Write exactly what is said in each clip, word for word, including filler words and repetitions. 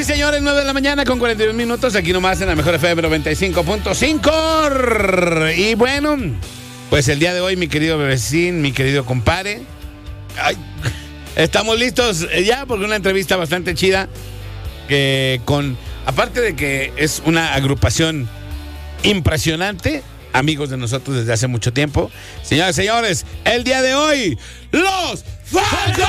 y señores, nueve de la mañana con cuarenta y un minutos, aquí nomás en la mejor F M noventa y cinco punto cinco. Y bueno, pues el día de hoy, mi querido bebecín, mi querido compadre, ay, estamos listos ya porque una entrevista bastante chida, que con, aparte de que es una agrupación impresionante, amigos de nosotros desde hace mucho tiempo. Señoras y señores, el día de hoy, ¡Los Falcons!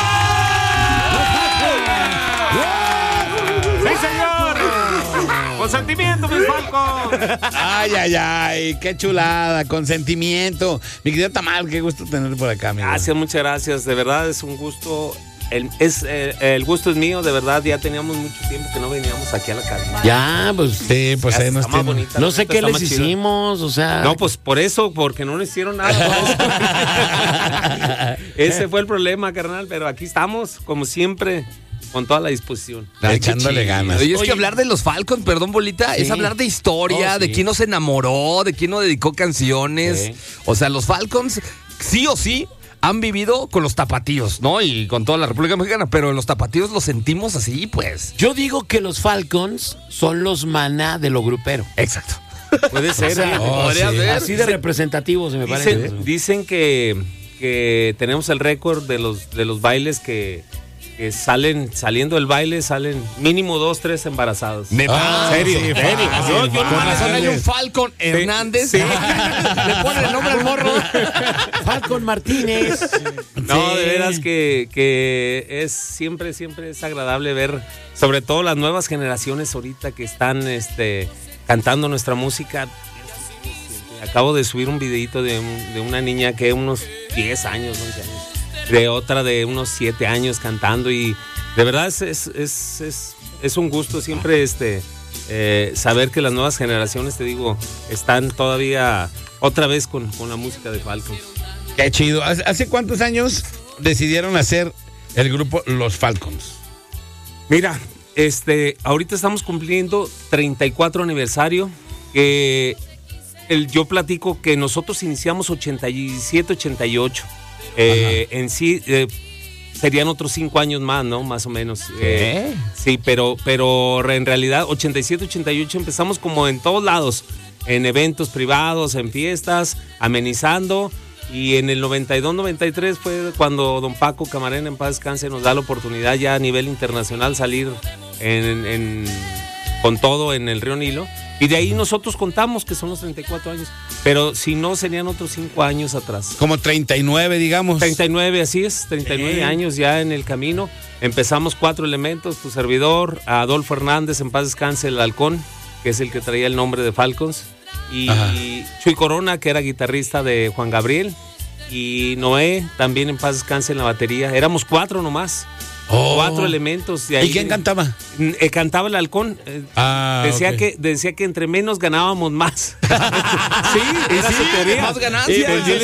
¡Sí, señor! ¡Con sentimiento, mis Falcons! Ay, ay, ay, qué chulada, con sentimiento. Mi querido Tamal, qué gusto tenerte por acá, amigo. Gracias, muchas gracias. De verdad es un gusto. El, es, eh, el gusto es mío, de verdad. Ya teníamos mucho tiempo que no veníamos aquí a la cabina. Ya, pues. Sí, pues ahí nos está más tiene. bonita, No sé está qué más les chido. hicimos, o sea. No, pues por eso, porque no nos hicieron nada. Ese fue el problema, carnal. Pero aquí estamos, como siempre, con toda la disposición. Ay, echándole ganas. Oye, es Oye. que hablar de los Falcons, perdón, Bolita, Sí. es hablar de historia, Oh, de sí. quién nos enamoró, de quién nos dedicó canciones. Sí. O sea, los Falcons, sí o sí, han vivido con los tapatíos, ¿no? Y con toda la República Mexicana, pero los tapatíos los sentimos así, pues. Yo digo que los Falcons son los maná de lo grupero. Exacto. Puede ser. O sea, fíjate. oh, podría sí. ser. Así de representativos, me parece. Dicen, dicen que, que tenemos el récord de los, de los bailes que, que salen, saliendo del baile, salen mínimo dos, tres embarazados. ¿Neta? Ah, ¿Serio? sí, ¿Serio? fácil. No, yo no Con Con me razón hay un razón. Falcon Hernández. Sí. Le ponen el nombre al morro. Falcon Martínez. No, Sí. de veras que, que es siempre, siempre es agradable ver, sobre todo las nuevas generaciones ahorita que están este, cantando nuestra música. Acabo de subir un videito de, un- de una niña que unos diez años, once años, de otra de unos siete años cantando, y de verdad es, es, es, es, es un gusto siempre este, eh, saber que las nuevas generaciones, te digo, están todavía otra vez con, con la música de Falcons. Qué chido. ¿Hace, hace cuántos años decidieron hacer el grupo Los Falcons? Mira, este, ahorita estamos cumpliendo treinta y cuatro aniversario, que el, yo platico que nosotros iniciamos ochenta y siete, ochenta y ocho. Eh, en sí, eh, serían otros cinco años más, ¿no? Más o menos. Eh, sí, pero, pero en realidad ochenta y siete, ochenta y ocho empezamos como en todos lados, en eventos privados, en fiestas, amenizando. Y en el noventa y dos, noventa y tres fue cuando don Paco Camarena, en paz descanse, nos da la oportunidad ya a nivel internacional salir en, en, con todo en el Río Nilo. Y de ahí nosotros contamos que son los treinta y cuatro años. Pero si no, serían otros cinco años atrás. Como treinta y nueve, digamos. treinta y nueve, así es, treinta y nueve Sí. años ya en el camino. Empezamos cuatro elementos, tu servidor, Adolfo Hernández, en paz descanse, el halcón, que es el que traía el nombre de Falcons. Y Ajá. Chuy Corona, que era guitarrista de Juan Gabriel. Y Noé, también en paz descanse, en la batería. Éramos cuatro nomás. Oh. Cuatro elementos. De ahí, ¿Y quién cantaba? Eh, cantaba el halcón. Eh, Ah, decía, ok. que, decía que entre menos ganábamos más. Sí, era Sí, su teoría. más ganancias. Y pues yo